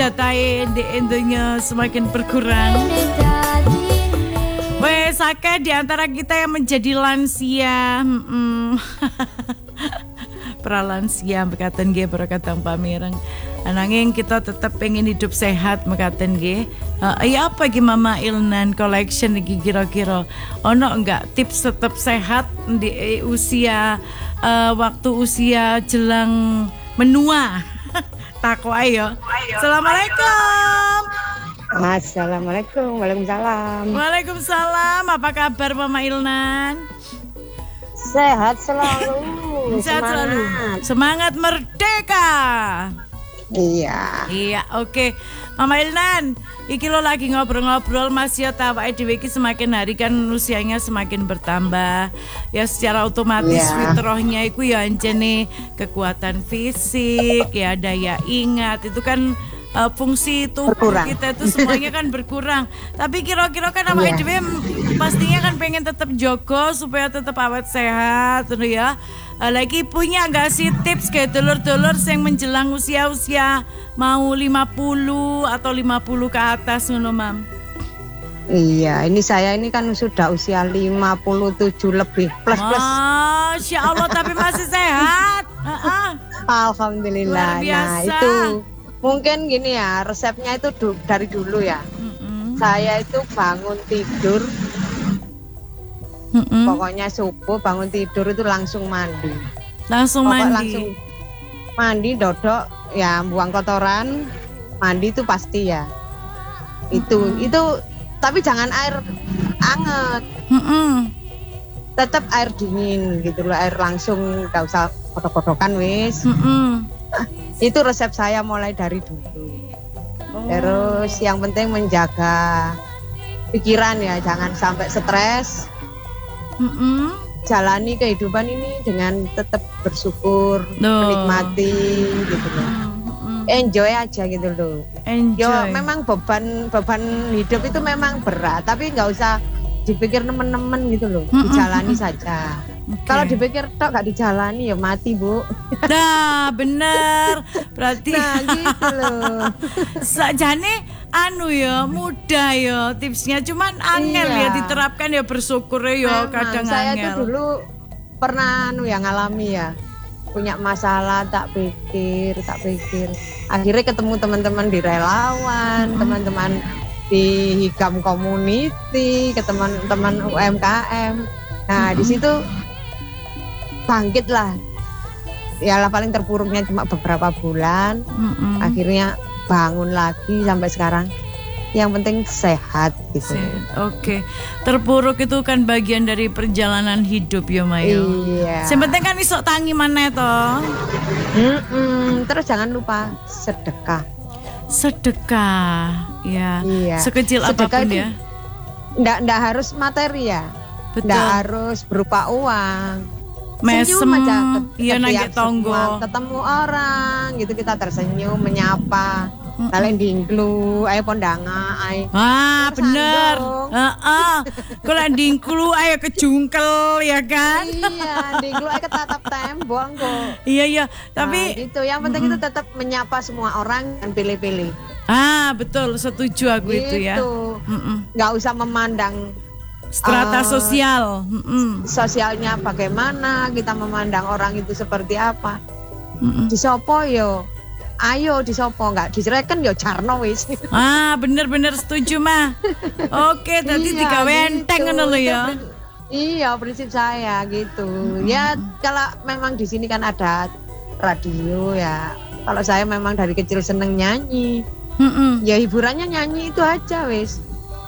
datai di Indonya semakin berkurang. Wes akeh di antara kita yang menjadi lansia. Pralansia mekaten nggih para kadang pamireng. Ananging kita tetap pengen hidup sehat mekaten nggih. Ya apa iki Mama Ilnan collection iki kira-kira ono enggak tips tetap sehat di usia waktu usia jelang menua? Tako ayo. Assalamualaikum. Assalamualaikum. Waalaikumsalam. Waalaikumsalam. Apa kabar Mama Ilnan? Sehat selalu. Sehat selalu. Semangat merdeka. Iya. Iya, oke. Mama Ilnan, iki lo lagi ngobrol-ngobrol Mas ya awake dhewe iki semakin hari kan usianya semakin bertambah. Ya secara otomatis fitrahnya iku ya anjene kekuatan fisik, ya daya ingat itu kan fungsi tubuh kita itu semuanya kan berkurang. Tapi kira-kira kan awake dhewe pastinya kan pengen tetap jogo supaya tetap awet sehat gitu ya. Lagi punya nggak sih tips kayak dulur-dulur yang menjelang usia-usia mau 50 atau 50 ke atas ngono Mam? Iya, ini saya ini kan sudah usia 57 lebih plus. Masya Allah tapi masih sehat. Alhamdulillah. Nah itu mungkin gini ya resepnya itu dari dulu ya. Saya itu bangun tidur. Pokoknya subuh bangun tidur itu langsung mandi. Langsung mandi, dodok, ya buang kotoran, mandi itu pasti ya. Itu tapi jangan air anget. Tetap air dingin gitu loh, air langsung gak usah kodok-kodokan wis. Itu resep saya mulai dari dulu. Terus yang penting menjaga pikiran ya, jangan sampai stres. Jalani kehidupan ini dengan tetap bersyukur, menikmati gitu loh. Enjoy aja gitu loh. Yo memang beban hidup itu memang berat, tapi nggak usah dipikir nemen-nemen gitu loh. Dijalani saja. Kalau dipikir tok gak dijalani ya mati Bu. Nah bener. Berarti gitu loh. Sakjane ya mudah ya tipsnya, cuman angel ya diterapkan ya bersyukur ya kadang saya angel. Saya tuh dulu pernah ngalami ya, punya masalah tak pikir akhirnya ketemu teman-teman di relawan, teman-teman di Hikam Community, ke teman-teman UMKM. Nah di situ bangkit lah ya, paling terpuruknya cuma beberapa bulan, akhirnya bangun lagi sampai sekarang. Yang penting sehat gitu. Oke. Terpuruk itu kan bagian dari perjalanan hidup ya Mayo. Iya. Yang penting kan iso tangi maneh toh. Terus jangan lupa sedekah. Sedekah. Ya. Iya. Sekecil sedekah apapun ya. Nggak harus materi ya. Betul. Nggak harus berupa uang. Mesem aja iya nangge tonggo, ketemu orang gitu kita tersenyum menyapa, kalian dingklu ayo pondanga ayo bener kalau dingklu ayo kejungkel ya kan, iya dingklu ayo ketatap tembok kok, iya tapi itu yang penting itu tetap menyapa semua orang dan pilih-pilih. Betul setuju aku itu ya, nggak usah memandang strata sosial, sosialnya bagaimana, kita memandang orang itu seperti apa. Disopo yo, ayo disopo, nggak diceraikan yo jarno wis. Bener setuju mah. Oke, tadi digawe enteng ngono lho ya. Iya prinsip saya gitu. Ya kalau memang di sini kan ada radio ya. Kalau saya memang dari kecil seneng nyanyi. Ya hiburannya nyanyi itu aja wis.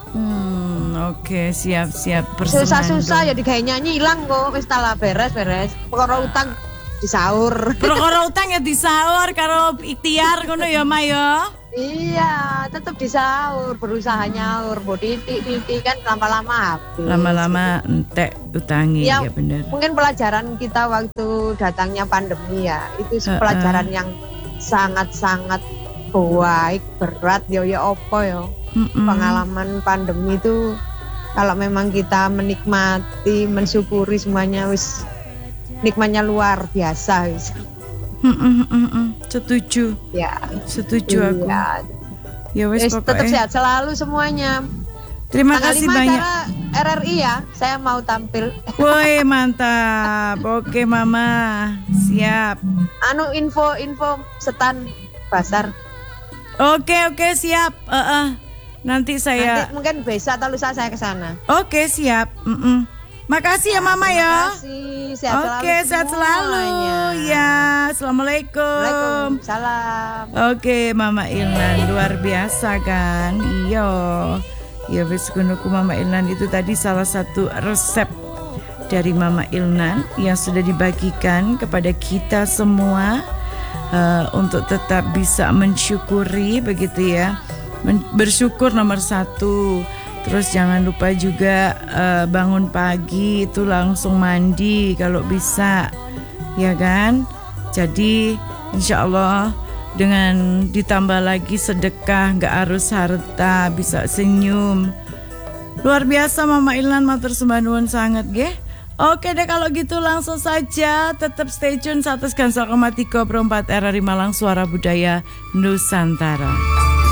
Oke, siap susah-susah ya digawe nyanyi hilang kok wis tala beres perkara utang disaur ya disaur karo ikhtiar ngono ya Mayo. Iya tetap disaur, berusaha nyaur titik kan lama-lama habis lama-lama entek utangi ya bener. Mungkin pelajaran kita waktu datangnya pandemi ya itu pelajaran yang sangat-sangat baik, berat ya opo ya. Pengalaman pandemi itu kalau memang kita menikmati, mensyukuri semuanya wis nikmatnya luar biasa wis. Setuju. Ya, setuju aku. Ya. Ya wes tetap sehat selalu semuanya. Terima kasih banyak. RRI ya, saya mau tampil. Woi mantap. Oke Mama, siap. Info stand pasar. Oke siap. Nanti saya. Nanti mungkin besok atau lusa saya ke sana. Oke siap. Makasih ya Mama ya. Makasih. Sehat sehat selalu. Ya, assalamualaikum. Waalaikumsalam. Oke, Mama Ilnan luar biasa kan? Iya. Ya wis kunuku Mama Ilnan itu tadi salah satu resep dari Mama Ilnan yang sudah dibagikan kepada kita semua untuk tetap bisa mensyukuri begitu ya. Bersyukur nomor 1. Terus jangan lupa juga bangun pagi itu langsung mandi kalau bisa, ya kan? Jadi insya Allah dengan ditambah lagi sedekah, nggak harus harta, bisa senyum. Luar biasa Mama Ilnan, matur sembah nuwun sangat nggih. Oke deh kalau gitu langsung saja tetap stay tune 100,3 RRI Malang Suara Budaya Nusantara.